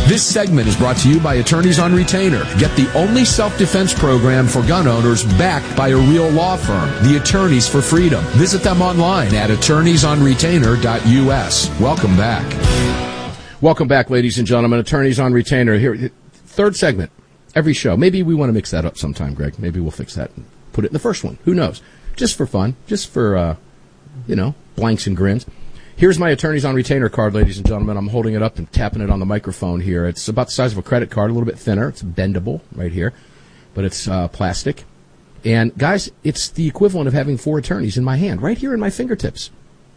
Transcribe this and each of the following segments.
This segment is brought to you by Attorneys on Retainer. Get the only self-defense program for gun owners backed by a real law firm, the Attorneys for Freedom. Visit them online at attorneysonretainer.us. Welcome back. Welcome back, ladies and gentlemen. Attorneys on Retainer here. Third segment, every show. Maybe we want to mix that up sometime, Greg. Maybe we'll fix that and put it in the first one. Who knows? Just for fun. Just for, blanks and grins. Here's my Attorneys on Retainer card, ladies and gentlemen. I'm holding it up and tapping it on the microphone here. It's about the size of a credit card, a little bit thinner. It's bendable right here, but it's plastic. And, guys, it's the equivalent of having 4 attorneys in my hand, right here in my fingertips.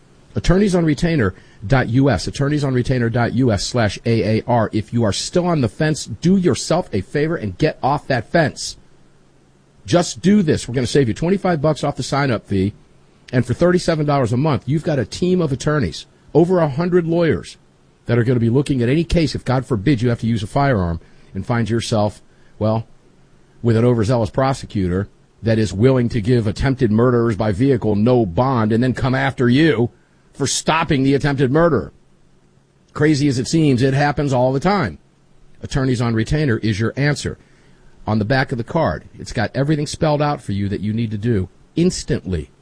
Attorneysonretainer.us, attorneysonretainer.us/AAR. If you are still on the fence, do yourself a favor and get off that fence. Just do this. We're going to save you $25 off the sign-up fee. And for $37 a month, you've got a team of attorneys, over 100 lawyers, that are going to be looking at any case if, God forbid, you have to use a firearm and find yourself, well, with an overzealous prosecutor that is willing to give attempted murderers by vehicle no bond and then come after you for stopping the attempted murderer. Crazy as it seems, it happens all the time. Attorneys on Retainer is your answer. On the back of the card, it's got everything spelled out for you that you need to do instantly.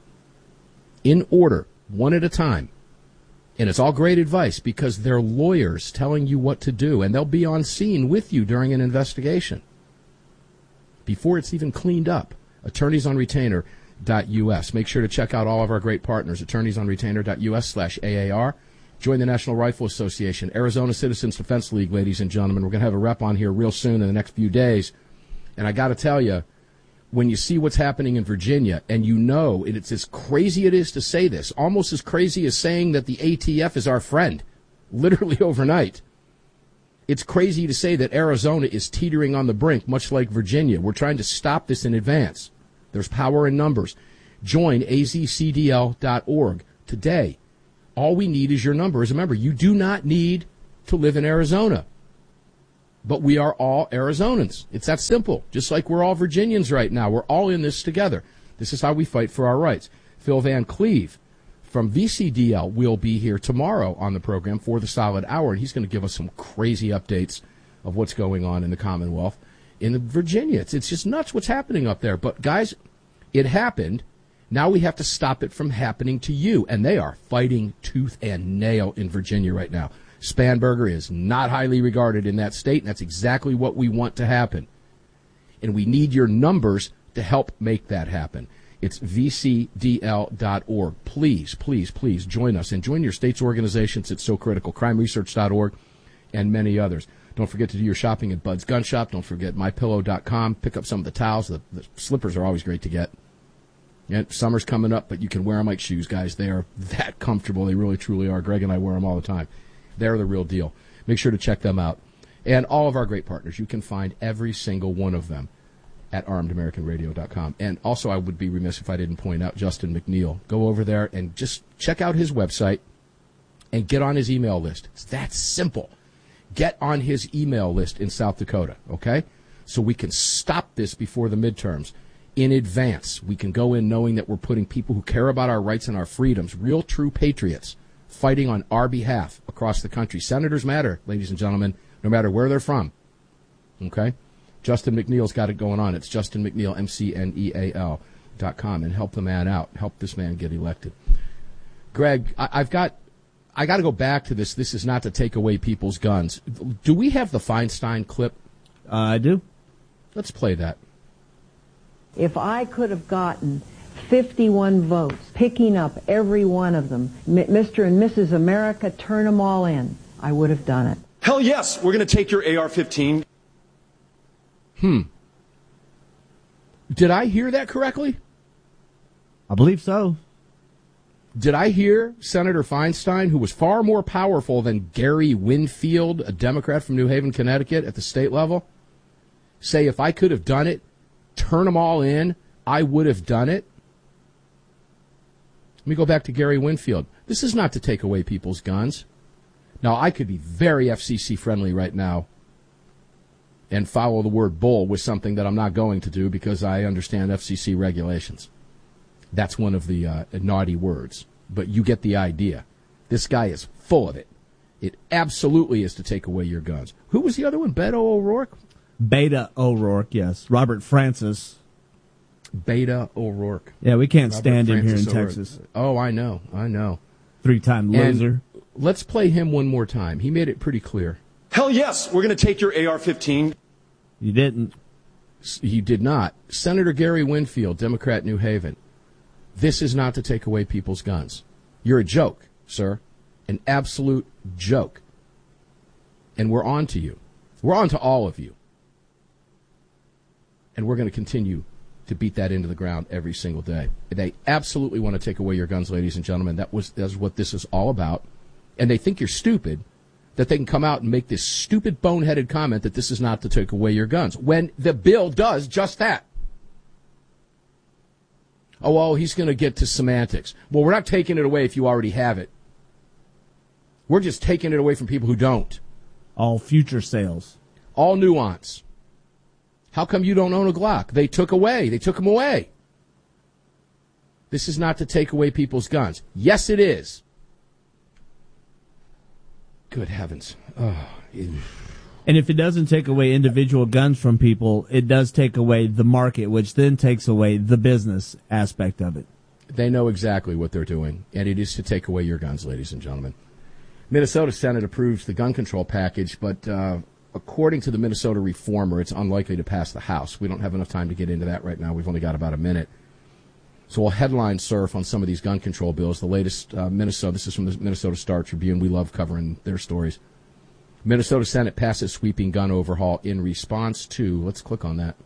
In order, one at a time. And it's all great advice because they're lawyers telling you what to do, and they'll be on scene with you during an investigation before it's even cleaned up. Attorneysonretainer.us. Make sure to check out all of our great partners, attorneysonretainer.us/AAR. Join the National Rifle Association, Arizona Citizens Defense League, ladies and gentlemen. We're going to have a rep on here real soon in the next few days. And I got to tell you, when you see what's happening in Virginia, and you know, it's as crazy it is to say this, almost as crazy as saying that the ATF is our friend, literally overnight. It's crazy to say that Arizona is teetering on the brink, much like Virginia. We're trying to stop this in advance. There's power in numbers. Join azcdl.org today. All we need is your number. As a member, you do not need to live in Arizona. But we are all Arizonans. It's that simple. Just like we're all Virginians right now. We're all in this together. This is how we fight for our rights. Phil Van Cleve from VCDL will be here tomorrow on the program for the solid hour, and he's going to give us some crazy updates of what's going on in the Commonwealth in Virginia. It's just nuts what's happening up there. But, guys, it happened. Now we have to stop it from happening to you, and they are fighting tooth and nail in Virginia right now. Spanberger is not highly regarded in that state, and that's exactly what we want to happen. And we need your numbers to help make that happen. It's vcdl.org. Please, please, please join us and join your state's organizations. It's so critical. Crimeresearch.org and many others. Don't forget to do your shopping at Bud's Gun Shop. Don't forget mypillow.com. Pick up some of the towels. The slippers are always great to get. Yeah, summer's coming up, but you can wear them like shoes, guys. They are that comfortable. They really, truly are. Greg and I wear them all the time. They're the real deal. Make sure to check them out. And all of our great partners, you can find every single one of them at armedamericanradio.com. And also, I would be remiss if I didn't point out Justin McNeil. Go over there and just check out his website and get on his email list. It's that simple. Get on his email list in South Dakota, okay? So we can stop this before the midterms. In advance, we can go in knowing that we're putting people who care about our rights and our freedoms, real true patriots, fighting on our behalf across the country. Senators matter, ladies and gentlemen, no matter where they're from. Okay? Justin McNeil's got it going on. It's Justin McNeil, MCNEAL.com, and help the man out. Help this man get elected. Greg, I got to go back to this. This is not to take away people's guns. Do we have the Feinstein clip? I do. Let's play that. If I could have gotten 51 votes, picking up every one of them, Mr. and Mrs. America, turn them all in, I would have done it. Hell yes, we're going to take your AR-15. Did I hear that correctly? I believe so. Did I hear Senator Feinstein, who was far more powerful than Gary Winfield, a Democrat from New Haven, Connecticut, at the state level, say if I could have done it, turn them all in, I would have done it? Let me go back to Gary Winfield. This is not to take away people's guns. Now, I could be very FCC friendly right now and follow the word bull with something that I'm not going to do because I understand FCC regulations. That's one of the naughty words. But you get the idea. This guy is full of it. It absolutely is to take away your guns. Who was the other one? Beto O'Rourke? Beta O'Rourke, yes. Robert Francis. Beta O'Rourke. Yeah, we can't Robert stand him here in Francis Texas. Oh, I know. 3-time loser. And let's play him one more time. He made it pretty clear. Hell yes, we're going to take your AR-15. You didn't. He did not. Senator Gary Winfield, Democrat, New Haven. This is not to take away people's guns. You're a joke, sir. An absolute joke. And we're on to you. We're on to all of you. And we're going to continue to beat that into the ground every single day. They absolutely want to take away your guns, ladies and gentlemen. That's what this is all about. And they think you're stupid, that they can come out and make this stupid, boneheaded comment that this is not to take away your guns, when the bill does just that. Oh, well, he's going to get to semantics. Well, we're not taking it away if you already have it. We're just taking it away from people who don't. All future sales. All nuance. How come you don't own a Glock? They took them away. This is not to take away people's guns. Yes, it is. Good heavens. Oh. And if it doesn't take away individual guns from people, it does take away the market, which then takes away the business aspect of it. They know exactly what they're doing, and it is to take away your guns, ladies and gentlemen. Minnesota Senate approves the gun control package, but according to the Minnesota Reformer, it's unlikely to pass the House. We don't have enough time to get into that right now. We've only got about a minute. So we'll headline surf on some of these gun control bills. The latest Minnesota, this is from the Minnesota Star Tribune. We love covering their stories. Minnesota Senate passes sweeping gun overhaul in response to, let's click on that,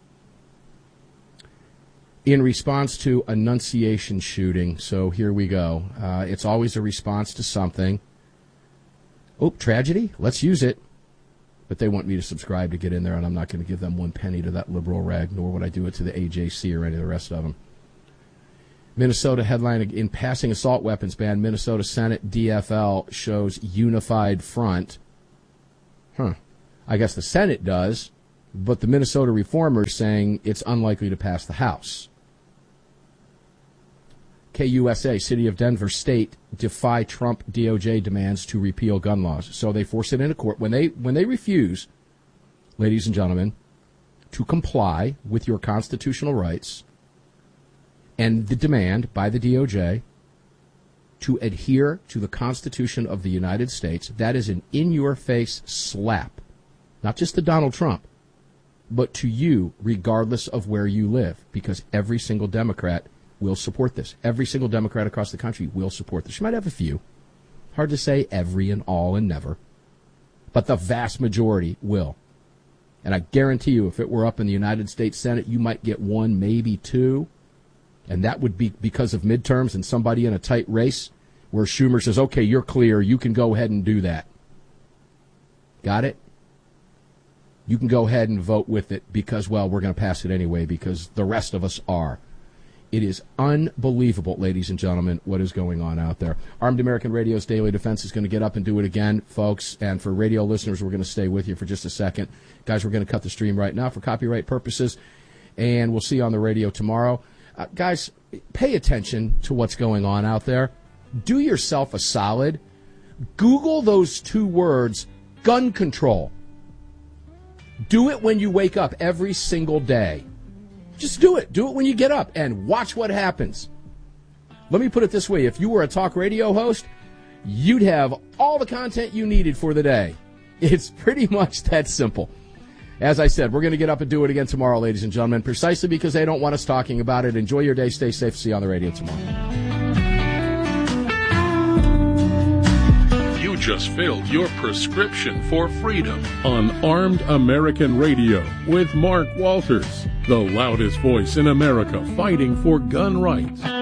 in response to Annunciation shooting. So here we go. It's always a response to something. Oh, tragedy? Let's use it. But they want me to subscribe to get in there, and I'm not going to give them one penny to that liberal rag, nor would I do it to the AJC or any of the rest of them. Minnesota headline, in passing assault weapons ban, Minnesota Senate DFL shows unified front. I guess the Senate does, but the Minnesota Reformer is saying it's unlikely to pass the House. KUSA, City of Denver State, defy Trump DOJ demands to repeal gun laws. So they force it into court. When they refuse, ladies and gentlemen, to comply with your constitutional rights and the demand by the DOJ to adhere to the Constitution of the United States, that is an in-your-face slap. Not just to Donald Trump, but to you, regardless of where you live, because every single Democrat will support this. Every single Democrat across the country will support this. You might have a few. Hard to say every and all and never. But the vast majority will. And I guarantee you, if it were up in the United States Senate, you might get one, maybe two. And that would be because of midterms and somebody in a tight race where Schumer says, okay, you're clear. You can go ahead and do that. Got it? You can go ahead and vote with it because, well, we're going to pass it anyway because the rest of us are. It is unbelievable, ladies and gentlemen, what is going on out there. Armed American Radio's Daily Defense is going to get up and do it again, folks. And for radio listeners, we're going to stay with you for just a second. Guys, we're going to cut the stream right now for copyright purposes, and we'll see you on the radio tomorrow. Guys, pay attention to what's going on out there. Do yourself a solid. Google those two words, gun control. Do it when you wake up every single day. Just do it. Do it when you get up and watch what happens. Let me put it this way. If you were a talk radio host, you'd have all the content you needed for the day. It's pretty much that simple. As I said, we're going to get up and do it again tomorrow, ladies and gentlemen, precisely because they don't want us talking about it. Enjoy your day. Stay safe. See you on the radio tomorrow. You just filled your prescription for freedom on Armed American Radio with Mark Walters, the loudest voice in America fighting for gun rights.